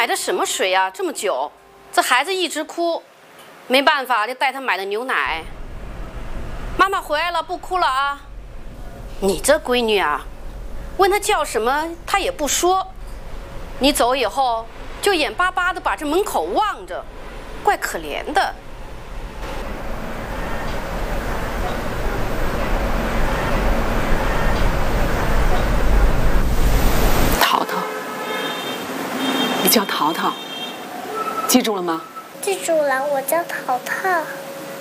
的什么水呀？这么久，这孩子一直哭，没办法，就带他买的牛奶。妈妈回来了，不哭了啊。你这闺女啊，问她叫什么，她也不说。你走以后，就眼巴巴的把这门口望着，怪可怜的。 淘淘，你叫淘淘，记住了吗？ 记住了，我叫淘淘。